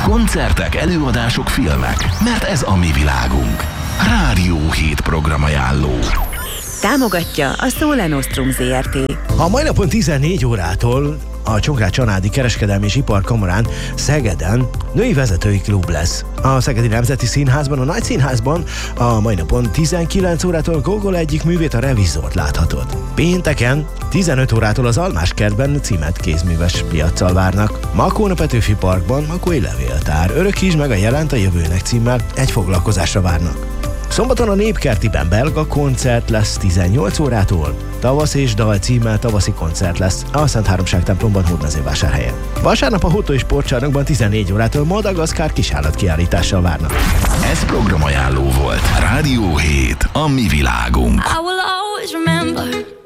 Koncertek, előadások, filmek, mert ez a mi világunk. Rádió 7 programajánló. Támogatja a Sole Nostrum Zrt. A mai napon 14 órától a Csongrád-Csanádi Kereskedelmi és Iparkamarán Szegeden női vezetői klub lesz. A Szegedi Nemzeti Színházban, a Nagy Színházban a mai napon 19 órától Gogol egyik művét, a Revizort láthatod. Pénteken 15 órától az Almáskertben címet kézműves piaccal várnak. Makón a Petőfi Parkban Makói Levéltár, Örökítsd meg a jelent a jövőnek címmel egy foglalkozásra várnak. Szombaton a Népkertiben belga koncert lesz 18 órától. Tavasz és dal címmel tavaszi koncert lesz a Szent Háromság templomban Hódmezővásárhelyen. Vasárnap a Hutó és Sportcsarnokban 14 órától Madagaszkár kisállatkiállítással várnak. Ez programajánló volt. Rádió 7, a mi világunk. I will always remember